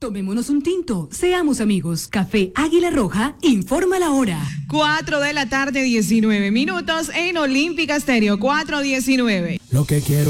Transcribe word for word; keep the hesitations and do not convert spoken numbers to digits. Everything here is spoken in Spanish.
Tomémonos un tinto, seamos amigos. Café Águila Roja, informa la hora. Cuatro de la tarde, diecinueve minutos en Olímpica Estéreo, cuatro diecinueve. Lo que quiero